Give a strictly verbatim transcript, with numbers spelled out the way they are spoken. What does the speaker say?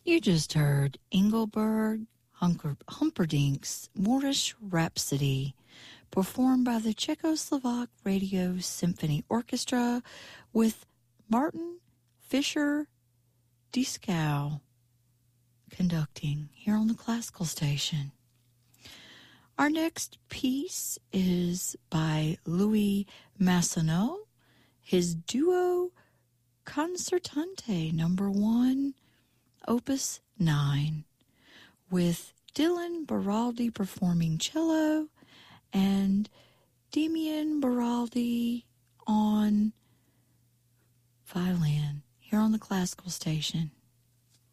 You just heard Engelbert Hunker, Humperdinck's Moorish Rhapsody, performed by the Czechoslovak Radio Symphony Orchestra with Martin Fischer Dieskau conducting here on the Classical Station. Our next piece is by Louis Massenot, his duo Concertante number one, Opus nine, with Dylan Baraldi performing cello and Damian Baraldi on violin here on the Classical Station.